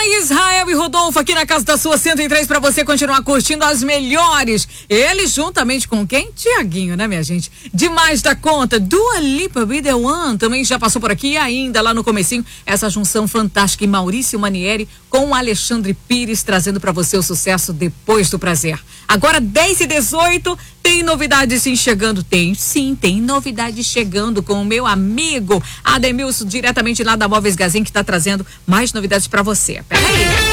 Israel e Rodolfo aqui na Casa da Sua 103 para você continuar curtindo as melhores. Ele juntamente com quem? Tiaguinho, né, minha gente? Demais da conta. Dua Lipa, Be The One, também já passou por aqui. E ainda lá no comecinho, essa junção fantástica e Maurício Manieri com Alexandre Pires trazendo para você o sucesso Depois do Prazer. Agora 10h18, tem novidades sim chegando? Tem novidades chegando com o meu amigo Ademilson, diretamente lá da Móveis Gazin, que está trazendo mais novidades para você. Peraí.